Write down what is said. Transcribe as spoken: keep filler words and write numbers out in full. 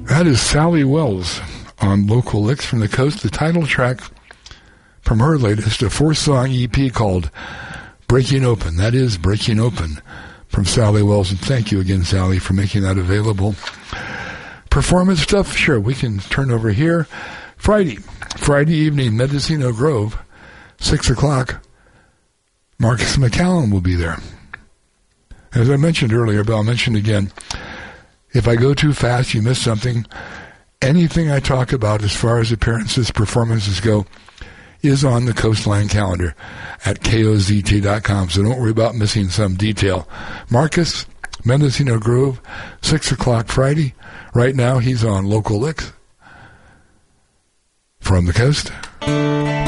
That is Sally Wells on Local Licks from the Coast, the title track from her latest, a four-song E P called Breaking Open. That is Breaking Open from Sally Wells. And thank you again, Sally, for making that available. Performance stuff, sure, we can turn over here. Friday, Friday evening, Mendocino Grove, six o'clock. Marcus McCallum will be there. As I mentioned earlier, but I'll mention again, if I go too fast, you miss something. Anything I talk about as far as appearances, performances go, is on the Coastline calendar at K O Z T dot com, so don't worry about missing some detail. Marcus, Mendocino Grove, six o'clock Friday. Right now, he's on Local Licks from the Coast.